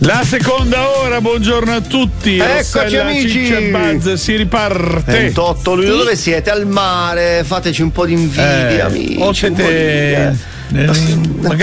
La seconda ora, buongiorno a tutti. Eccoci amici. Ciccia Buzz, si riparte. 28 luglio, dove siete? Al mare, fateci un po' di invidia, amici. O siete magari